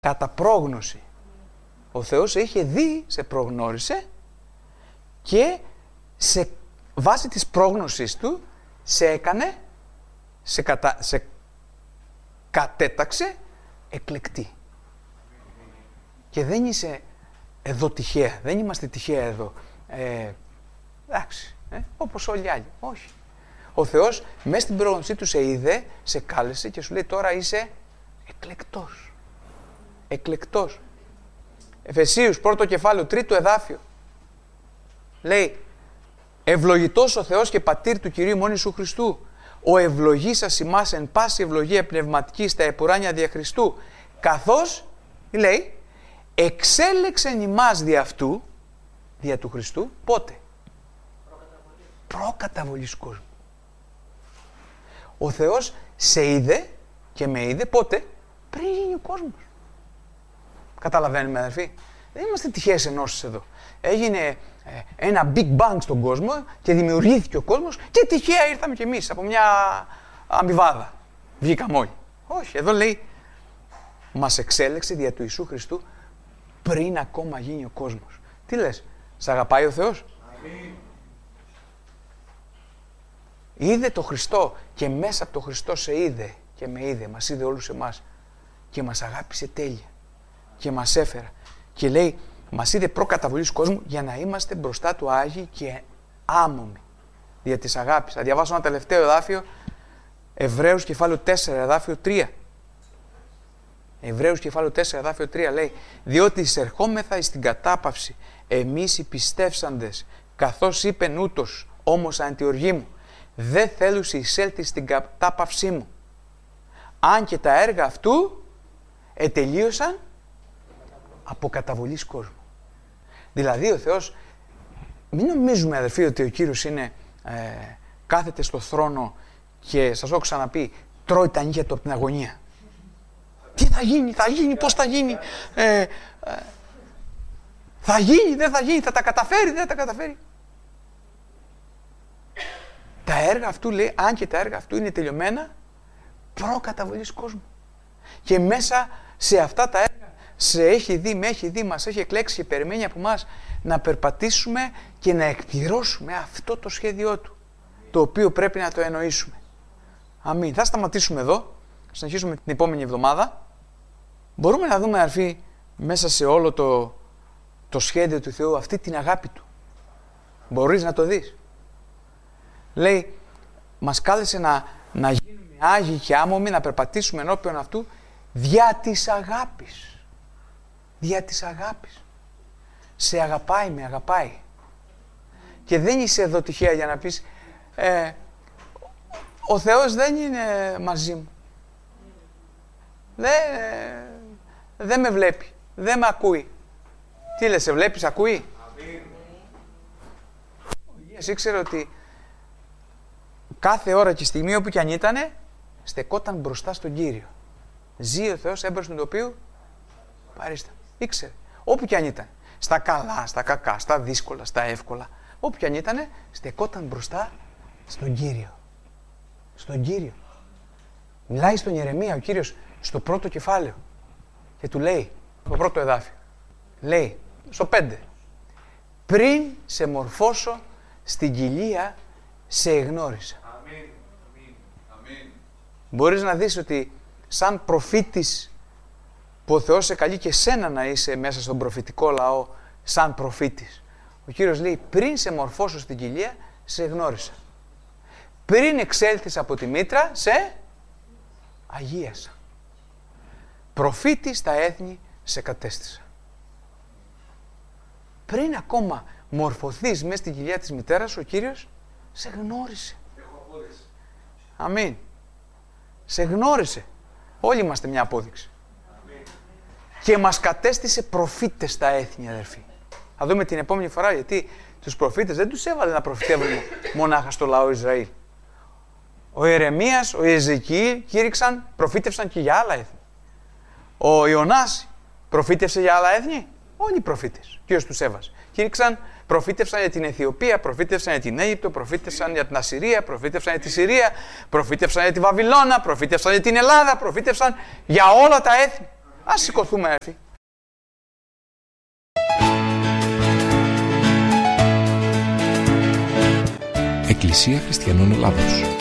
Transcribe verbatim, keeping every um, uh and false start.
Κατά πρόγνωση. Ο Θεός είχε δει, σε προγνώρισε και σε βάση της πρόγνωσης του σε έκανε, σε, κατα, σε κατέταξε εκλεκτή. Και δεν είσαι εδώ τυχαία, δεν είμαστε τυχαία εδώ. Ε, εντάξει, ε, όπως όλοι οι άλλοι. Όχι. Ο Θεός μέσα στην πρόγνωσή του σε είδε, σε κάλεσε και σου λέει τώρα είσαι εκλεκτός. Εκλεκτός. Εφεσίους, πρώτο κεφάλαιο, τρίτο εδάφιο. Λέει, ευλογητός ο Θεός και πατήρ του Κυρίου ημών Ιησού Χριστού, ο ευλογεί σας ημάς εν πάση ευλογία πνευματική στα επουράνια δια Χριστού, καθώς, λέει, εξέλεξεν ημάς δι' αυτού, δια του Χριστού, πότε? Προκαταβολής κόσμου. Ο Θεός σε είδε και με είδε πότε? Πριν γίνει ο κόσμος. Καταλαβαίνουμε, αδερφοί. Δεν είμαστε τυχαίες ενώσεις εδώ. Έγινε ε, ένα big bang στον κόσμο και δημιουργήθηκε ο κόσμος και τυχαία ήρθαμε κι εμείς από μια αμοιβάδα. Βγήκαμε όλοι. Όχι, εδώ λέει μας εξέλεξε δια του Ιησού Χριστού πριν ακόμα γίνει ο κόσμος. Τι λες, σ' αγαπάει ο Θεός? Αμήν. Είδε το Χριστό και μέσα από το Χριστό σε είδε και με είδε, μας είδε όλους εμάς και μας αγάπησε τέλεια και μας έφερα και λέει μας είδε προκαταβολής κόσμου για να είμαστε μπροστά του Άγιοι και άμωμοι δια της αγάπης. Θα διαβάσω ένα τελευταίο εδάφιο, Εβραίους κεφάλαιο τέσσερα, εδάφιο τρία. Εβραίους κεφάλαιο τέσσερα, εδάφιο τρία λέει, διότι εισερχόμεθα εις την κατάπαυση εμείς οι πιστεύσαντες, καθώς είπεν ούτως όμως αντιοργή μου, δεν θέλουσι εισέλθει στην κατάπαυσή μου. Αν και τα έργα αυτού ετελείωσαν από καταβολής κόσμου. Δηλαδή ο Θεός, μην νομίζουμε αδερφοί ότι ο Κύριος είναι, ε, κάθεται στο θρόνο και σας έχω ξαναπεί, τρώει τα νύχια του από την αγωνία. Τι θα γίνει, θα γίνει, πώς θα γίνει, ε, ε, θα γίνει, δεν θα γίνει, θα τα καταφέρει, δεν θα τα καταφέρει. Τα έργα αυτού λέει, αν και τα έργα αυτού είναι τελειωμένα, προκαταβολής κόσμου. Και μέσα σε αυτά τα έργα σε έχει δει, με έχει δει, μας έχει εκλέξει και περιμένει από μας να περπατήσουμε και να εκπληρώσουμε αυτό το σχέδιό του, το οποίο πρέπει να το εννοήσουμε. Αμήν. Θα σταματήσουμε εδώ, συνεχίσουμε την επόμενη εβδομάδα. Μπορούμε να δούμε, αδερφοί, μέσα σε όλο το, το σχέδιο του Θεού αυτή την αγάπη του. Μπορείς να το δεις. Λέει, μας κάλεσε να, να γίνουμε άγιοι και άμωμοι, να περπατήσουμε ενώπιον αυτού δια της αγάπης. Δια της αγάπης. Σε αγαπάει, με αγαπάει. Και δεν είσαι εδώ τυχαία για να πεις ε, ο Θεός δεν είναι μαζί μου. Δεν, ε, δεν με βλέπει. Δεν με ακούει. Τι λες, σε βλέπεις, ακούει? Ο Αγίας ήξερε ότι κάθε ώρα και στιγμή όπου κι αν ήτανε, στεκόταν μπροστά στον Κύριο. Ζει ο Θεός έμπροσθεν του οποίου παρίστα. Ήξερε. Όπου κι αν ήταν. Στα καλά, στα κακά, στα δύσκολα, στα εύκολα. Όπου κι αν ήταν, στεκόταν μπροστά στον Κύριο. Στον Κύριο. Μιλάει στον Ιερεμία ο Κύριος στο πρώτο κεφάλαιο. Και του λέει, το πρώτο εδάφιο. Λέει, στο πέντε. Πριν σε μορφώσω στην κοιλία, σε εγνώρισα. Αμήν. Αμήν. Μπορείς να δεις ότι σαν προφήτης που ο Θεός σε καλεί και σένα να είσαι μέσα στον προφητικό λαό σαν προφήτης. Ο Κύριος λέει πριν σε μορφώσω στην κοιλία σε γνώρισα. Πριν εξέλθεις από τη μήτρα σε αγίασα. Προφήτης στα έθνη σε κατέστησα. Πριν ακόμα μορφωθείς μέσα στην κοιλιά της μητέρας ο Κύριος σε γνώρισε. Αμήν. Σε γνώρισε. Όλοι είμαστε μια απόδειξη. Και μας κατέστησε προφήτες στα έθνη, αδερφοί. Θα δούμε την επόμενη φορά, γιατί τους προφήτες δεν τους έβαλε να προφητεύουν μονάχα στο λαό Ισραήλ. Ο Ιερεμίας, ο Εζεκιήλ κήρυξαν, προφήτευσαν και για άλλα έθνη. Ο Ιωνάς προφήτευσε για άλλα έθνη. Όλοι οι προφήτες, Κύριος τους έβασε. Κήρυξαν, προφήτευσαν για την Αιθιοπία, προφήτευσαν για την Αίγυπτο, προφήτευσαν για την Ασσυρία, προφήτευσαν για τη Συρία, προφήτευσαν για τη Βαβυλώνα, προφήτευσαν για την Ελλάδα, προφήτευσαν για όλα τα έθνη. Ας σηκωθούμε, έρθει. Εκκλησία Χριστιανών Ελλάδος.